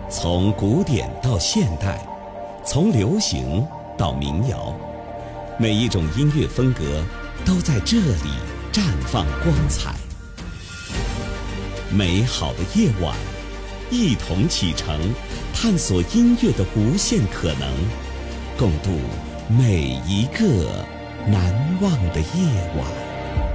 从古典到现代，从流行到民谣，每一种音乐风格都在这里绽放光彩。美好的夜晚，一同启程，探索音乐的无限可能，共度每一个难忘的夜晚。